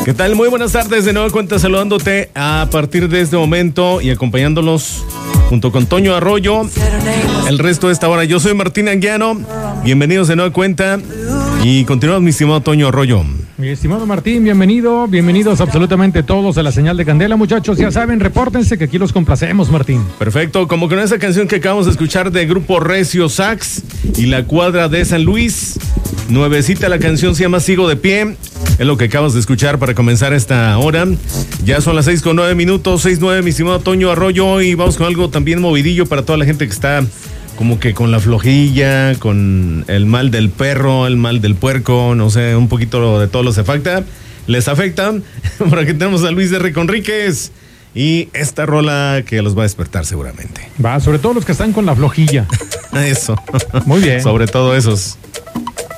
¿Qué tal? Muy buenas tardes, de nueva cuenta saludándote a partir de este momento y acompañándolos junto con Toño Arroyo el resto de esta hora. Yo soy Martín Anguiano, bienvenidos de nueva cuenta y continuamos, mi estimado Toño Arroyo. Mi estimado Martín, bienvenidos absolutamente todos a la señal de Candela, muchachos, ya saben, repórtense que aquí los complacemos, Martín. Perfecto, como con esa canción que acabamos de escuchar de Grupo Recio Sax y La Cuadra de San Luis, nuevecita la canción, se llama Sigo de Pie, es lo que acabas de escuchar para comenzar esta hora. Ya son las 6:09, 6:09, mi estimado Toño Arroyo, y vamos con algo también movidillo para toda la gente que está como que con la flojilla, con el mal del perro, el mal del puerco, no sé, un poquito de todos les afecta. Por aquí tenemos a Luis R. Conríquez y esta rola que los va a despertar seguramente. Va, sobre todo los que están con la flojilla. Eso. Muy bien. Sobre todo esos.